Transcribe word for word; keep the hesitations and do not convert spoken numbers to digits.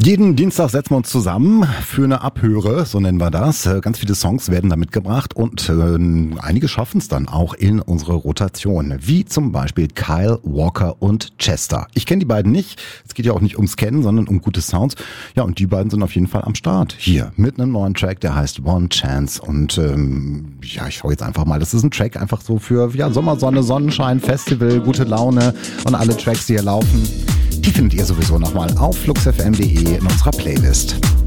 Jeden Dienstag setzen wir uns zusammen für eine Abhöre, so nennen wir das. Ganz viele Songs werden da mitgebracht und äh, einige schaffen es dann auch in unsere Rotation. Wie zum Beispiel Kyle Walker und Chester. Ich kenne die beiden nicht. Es geht ja auch nicht ums Kennen, sondern um gute Sounds. Ja, und die beiden sind auf jeden Fall am Start. Hier mit einem neuen Track, der heißt One Chance. Und ähm, ja, ich schaue jetzt einfach mal. Das ist ein Track einfach so für ja, Sommersonne, Sonnenschein, Festival, gute Laune und alle Tracks, die hier laufen. Die findet ihr sowieso nochmal auf flux f m punkt de in unserer Playlist.